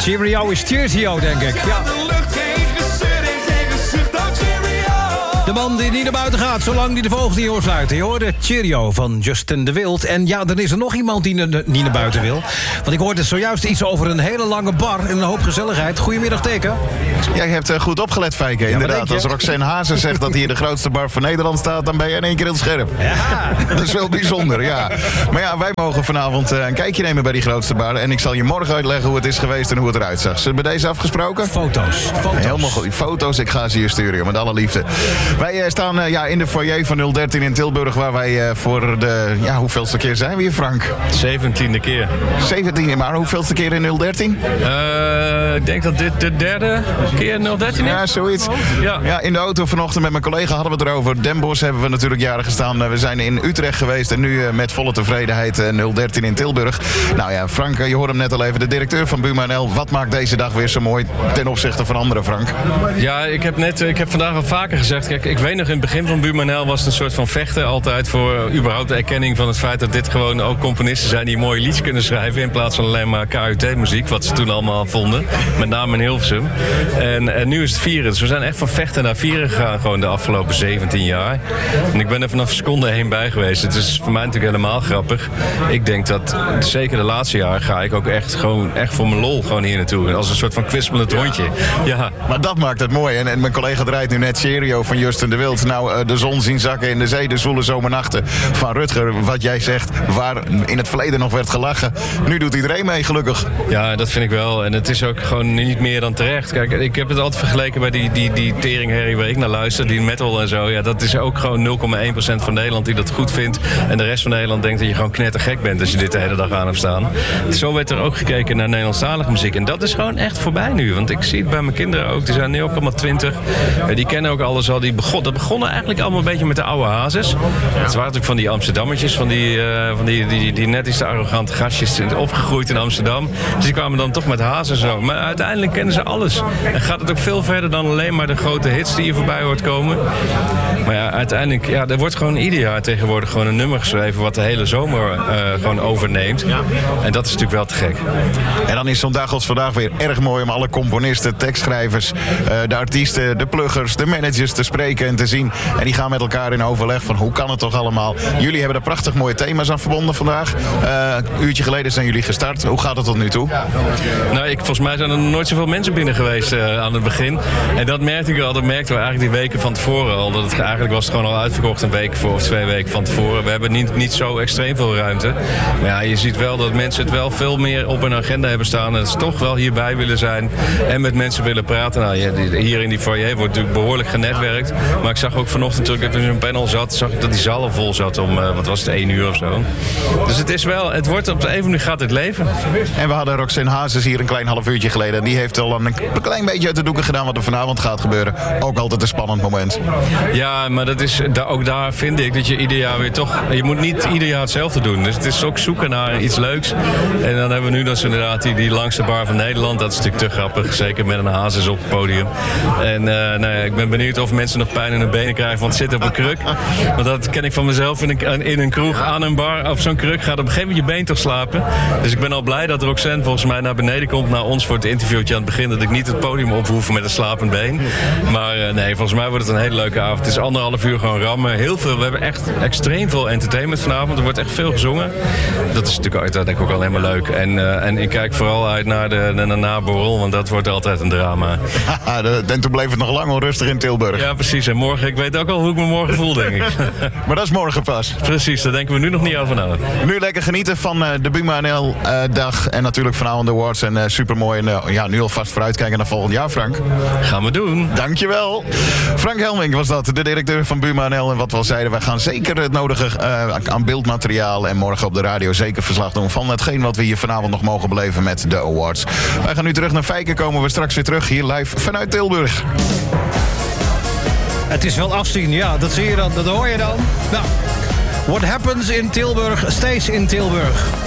Cheerio is Cheersio, denk ik. Ja. De man die niet naar buiten gaat, zolang die de vogels niet oorsluiten. Je hoorde Cheerio van Justin de Wild. En ja, dan is er nog iemand die niet naar buiten wil. Want ik hoorde zojuist iets over een hele lange bar en een hoop gezelligheid. Goedemiddag, Teken. Jij hebt goed opgelet, Fijke. Inderdaad, als Roxanne Hazen zegt dat hier de grootste bar van Nederland staat, dan ben je in één keer heel scherp. Ja. Dat is wel bijzonder, ja. Maar ja, wij mogen vanavond een kijkje nemen bij die grootste bar. En ik zal je morgen uitleggen hoe het is geweest en hoe het eruit zag. Zullen we bij deze afgesproken? Foto's. Helemaal goed. Foto's, ik ga ze je sturen, met alle liefde. Wij staan in de foyer van 013 in Tilburg, waar wij voor de... Ja, hoeveelste keer zijn we hier, Frank? 17e keer. 17e, maar hoeveelste keer in 013? Ik denk dat dit de derde keer 013 is. Ja, zoiets. Ja. Ja, in de auto vanochtend met mijn collega hadden we het erover. Den Bosch hebben we natuurlijk jaren gestaan. We zijn in Utrecht geweest en nu met volle tevredenheid 013 in Tilburg. Nou ja, Frank, je hoorde hem net al even, de directeur van Buma NL. Wat maakt deze dag weer zo mooi ten opzichte van anderen, Frank? Ja, ik heb vandaag al vaker gezegd, kijk, ik weet nog in het begin van Buma NL was het een soort van vechten altijd voor überhaupt de erkenning van het feit dat dit gewoon ook componisten zijn die mooie liedjes kunnen schrijven in plaats van alleen maar KUT-muziek, wat ze toen allemaal vonden. Met name in Hilversum. En nu is het vieren. Dus we zijn echt van vechten naar vieren gegaan gewoon de afgelopen 17 jaar. En ik ben er vanaf seconde 1 bij geweest. Het is voor mij natuurlijk helemaal grappig. Ik denk dat zeker de laatste jaar ga ik ook echt voor mijn lol gewoon hier naartoe. Als een soort van kwispelend hondje. Ja. Maar dat maakt het mooi. En mijn collega draait nu net Cheerio van Justin de Wild. Nou, de zon zien zakken in de zee, de zwoele zomernachten van Rutger. Wat jij zegt, waar in het verleden nog werd gelachen. Nu doet iedereen mee, gelukkig. Ja, dat vind ik wel. En het is ook gewoon niet meer dan terecht. Kijk, ik heb het altijd vergeleken bij die teringherrie waar ik naar luister. Die metal en zo. Ja, dat is ook gewoon 0,1% van Nederland die dat goed vindt. En de rest van Nederland denkt dat je gewoon knettergek bent als je dit de hele dag aan hebt staan. Zo werd er ook gekeken naar Nederlandstalige muziek. En dat is gewoon echt voorbij nu. Want ik zie het bij mijn kinderen ook. Die zijn nu ook allemaal 20. Die kennen ook alles al. Dat begonnen eigenlijk allemaal een beetje met de oude hazes. Het waren natuurlijk van die Amsterdammetjes. Van die net iets te arrogante gastjes opgegroeid in Amsterdam. Dus die kwamen dan toch met hazen en zo. Maar uiteindelijk kennen ze alles. En gaat het ook veel verder dan alleen maar de grote hits die je voorbij hoort komen. Maar ja, uiteindelijk, ja, er wordt gewoon ieder jaar tegenwoordig gewoon een nummer geschreven wat de hele zomer gewoon overneemt. Ja. En dat is natuurlijk wel te gek. En dan is zo'n dag als vandaag weer erg mooi om alle componisten, tekstschrijvers, de artiesten, de pluggers, de managers te spreken en te zien. En die gaan met elkaar in overleg van hoe kan het toch allemaal. Jullie hebben er prachtig mooie thema's aan verbonden vandaag. Een uurtje geleden zijn jullie gestart. Hoe gaat het tot nu toe? Nou, volgens mij zijn er nooit zoveel mensen binnen geweest aan het begin. En dat merkte ik al. Dat merkten we eigenlijk die weken van tevoren al. Dat het eigenlijk was het gewoon al uitverkocht een week of 2 weken van tevoren. We hebben niet zo extreem veel ruimte. Maar ja, je ziet wel dat mensen het wel veel meer op hun agenda hebben staan. En dat ze toch wel hierbij willen zijn en met mensen willen praten. Nou, hier in die foyer wordt natuurlijk behoorlijk genetwerkt. Maar ik zag ook vanochtend toen ik in zo'n panel zat, zag ik dat die zaal al vol zat om, wat was het, 1 uur of zo. Dus het wordt op de een manier gaat het leven. En we hadden Roxanne Hazes hier een klein half uurtje geleden. En die heeft al een klein beetje uit de doeken gedaan wat er vanavond gaat gebeuren. Ook altijd een spannend moment. Ja, maar dat is, ook daar vind ik dat je ieder jaar weer toch... Je moet niet ieder jaar hetzelfde doen. Dus het is ook zoeken naar iets leuks. En dan hebben we nu dus inderdaad die langste bar van Nederland. Dat is natuurlijk te grappig. Zeker met een Hazes op het podium. En nou ja, ik ben benieuwd of mensen nog pijn in hun benen krijgen van het zitten op een kruk. Want dat ken ik van mezelf in een kroeg aan een bar. Op zo'n kruk gaat op een gegeven moment je been toch slapen. Dus ik ben al blij dat Roxanne volgens mij naar beneden komt naar ons voor het interviewtje aan het begin. Dat ik niet het podium op hoef met een slapend been. Maar nee, volgens mij wordt het een hele leuke avond. Het is 1,5 uur gewoon rammen. Heel veel. We hebben echt extreem veel entertainment vanavond. Er wordt echt veel gezongen. Dat is natuurlijk uiteindelijk ook alleen maar leuk. En ik kijk vooral uit naar de naborrel, want dat wordt altijd een drama. En toen bleef het nog lang onrustig in Tilburg. Ja, precies. En morgen, ik weet ook al hoe ik me morgen voel, denk ik. Maar dat is morgen pas. Precies, daar denken we nu nog niet over na. Nu lekker genieten van de Buma NL dag en natuurlijk vanavond de awards en supermooi. En ja, nu alvast vooruitkijken naar volgend jaar, Frank. Gaan we doen. Dankjewel. Frank Helmink was dat, de directeur van Buma NL. En wat we al zeiden, wij gaan zeker het nodige aan beeldmateriaal en morgen op de radio zeker verslag doen van hetgeen wat we hier vanavond nog mogen beleven met de awards. Wij gaan nu terug naar Fijke, komen we straks weer terug hier live vanuit Tilburg. Het is wel afzien, ja, dat zie je dan, dat hoor je dan. Nou, what happens in Tilburg stays in Tilburg.